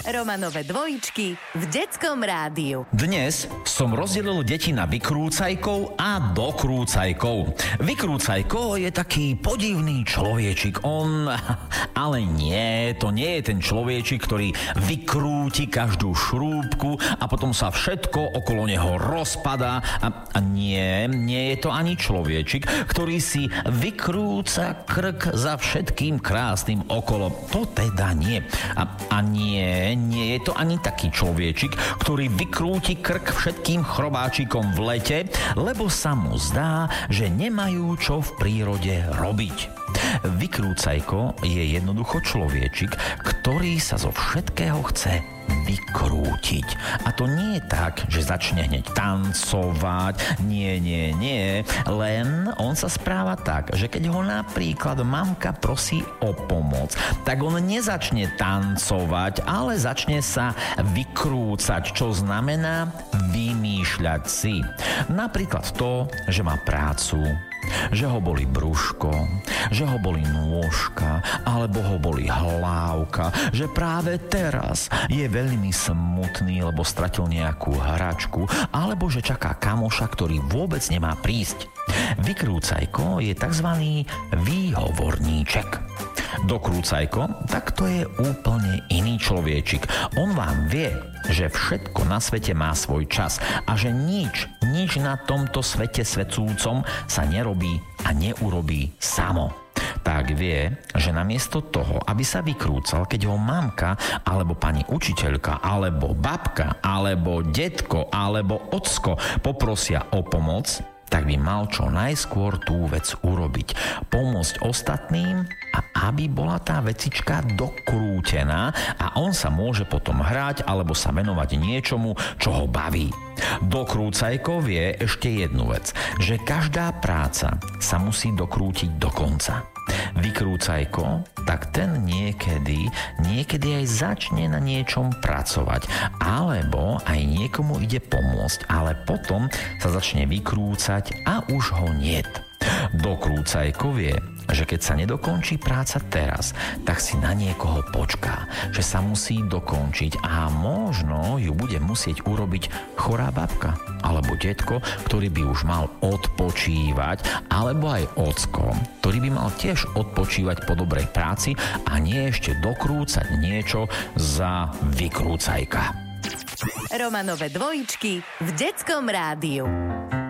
Romanové dvojičky v detskom rádiu. Dnes som rozdelil deti na vykrúcajkov a dokrúcajkov. Vykrúcajko je taký podivný človečik. Ale nie, to nie je ten človečik, ktorý vykrúti každú šrúbku a potom sa všetko okolo neho rozpadá. A nie je to ani človečik, ktorý si vykrúca krk za všetkým krásnym okolo. To teda nie. A nie je to ani taký človečik, ktorý vykrúti krk všetkým chrobáčikom v lete, lebo sa mu zdá, že nemajú čo v prírode robiť. Vykrúcajko je jednoducho človečik, ktorý sa zo všetkého chce vykrútiť. A to nie je tak, že začne hneď tancovať. Nie. Len on sa správa tak, že keď ho napríklad mamka prosí o pomoc, tak on nezačne tancovať, ale začne sa vykrúcať, čo znamená vymýšľať si. Napríklad to, že má prácu, že ho boli brúško, že ho boli nôžka, alebo ho boli hlávka, že práve teraz je veľmi smutný, lebo stratil nejakú hračku, alebo že čaká kamoša, ktorý vôbec nemá prísť. Vykrúcajko je tzv. Výhovorníček. Dokrúcajko, tak to je úplne iný človečik. On vám vie, že všetko na svete má svoj čas a že nič na tomto svete svetcúcom sa nerobí a neurobí samo. Tak vie, že namiesto toho, aby sa vykrúcal, keď ho mamka, alebo pani učiteľka, alebo babka, alebo detko, alebo ocko poprosia o pomoc, tak by mal čo najskôr tú vec urobiť. Pomôcť ostatným a aby bola tá vecička dokrútená a on sa môže potom hrať alebo sa venovať niečomu, čo ho baví. Dokrúcajko vie ešte jednu vec, že každá práca sa musí dokrútiť do konca. Vykrúcajko, tak ten niekedy aj začne na niečom pracovať, alebo aj niekomu ide pomôcť, ale potom sa začne vykrúcať a už ho niet. Dokrúcajko vie, že keď sa nedokončí práca teraz, tak si na niekoho počká, že sa musí dokončiť a možno ju bude musieť urobiť chorá babka alebo detko, ktorý by už mal odpočívať, alebo aj ocko, ktorý by mal tiež odpočívať po dobrej práci a nie ešte dokrúcať niečo za vykrúcajka. Romanové dvojičky v detskom rádiu.